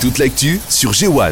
Toute l'actu sur G1.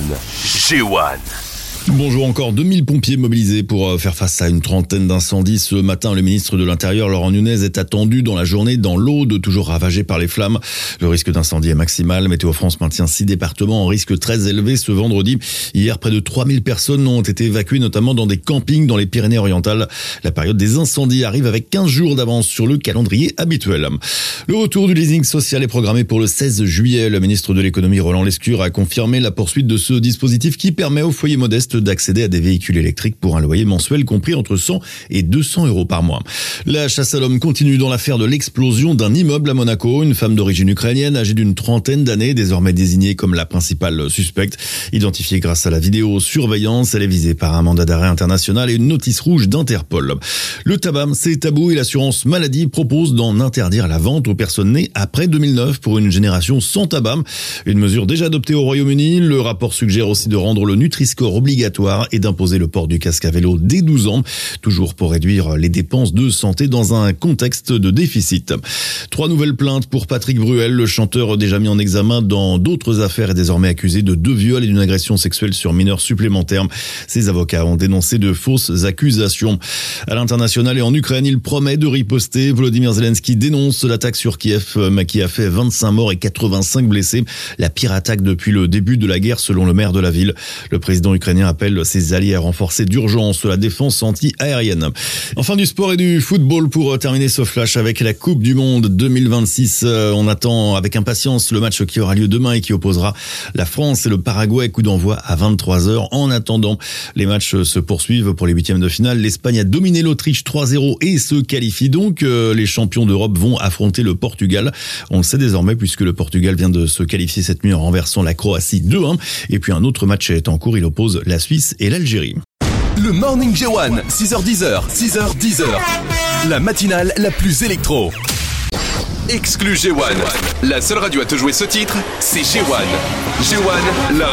G1. Bonjour, encore 2000 pompiers mobilisés pour faire face à une trentaine d'incendies. Ce matin, le ministre de l'Intérieur, Laurent Nunez, est attendu dans la journée dans l'Aude, toujours ravagée par les flammes. Le risque d'incendie est maximal. Météo France maintient 6 départements en risque très élevé ce vendredi. Hier, près de 3000 personnes ont été évacuées, notamment dans des campings dans les Pyrénées-Orientales. La période des incendies arrive avec 15 jours d'avance sur le calendrier habituel. Le retour du leasing social est programmé pour le 16 juillet. Le ministre de l'économie, Roland Lescure, a confirmé la poursuite de ce dispositif qui permet aux foyers modestes d'accéder à des véhicules électriques pour un loyer mensuel compris entre 100 et 200 euros par mois. La chasse à l'homme continue dans l'affaire de l'explosion d'un immeuble à Monaco. Une femme d'origine ukrainienne âgée d'une trentaine d'années, désormais désignée comme la principale suspecte. Identifiée grâce à la vidéosurveillance, elle est visée par un mandat d'arrêt international et une notice rouge d'Interpol. Le tabac, c'est tabou et l'assurance maladie propose d'en interdire la vente aux personnes nées après 2009 pour une génération sans tabac. Une mesure déjà adoptée au Royaume-Uni. Le rapport suggère aussi de rendre le Nutri-Score obligatoire et d'imposer le port du casque à vélo dès 12 ans, toujours pour réduire les dépenses de santé dans un contexte de déficit. 3 nouvelles plaintes pour Patrick Bruel, le chanteur déjà mis en examen dans d'autres affaires est désormais accusé de 2 viols et d'une agression sexuelle sur mineurs supplémentaires. Ses avocats ont dénoncé de fausses accusations. À l'international et en Ukraine, il promet de riposter. Volodymyr Zelensky dénonce l'attaque sur Kiev qui a fait 25 morts et 85 blessés. La pire attaque depuis le début de la guerre selon le maire de la ville. Le président ukrainien appelle ses alliés à renforcer d'urgence la défense anti-aérienne. Enfin du sport et du football pour terminer ce flash avec la Coupe du Monde 2026. On attend avec impatience le match qui aura lieu demain et qui opposera la France et le Paraguay. Coup d'envoi à 23h. En attendant, les matchs se poursuivent pour les huitièmes de finale. L'Espagne a dominé l'Autriche 3-0 et se qualifie donc. Les champions d'Europe vont affronter le Portugal. On le sait désormais puisque le Portugal vient de se qualifier cette nuit en renversant la Croatie 2-1. Et puis un autre match est en cours. Il oppose la Suisse et l'Algérie. Le Morning G1, 6h10, 6h10. La matinale la plus électro. Exclu G1. La seule radio à te jouer ce titre, c'est G1. G1, la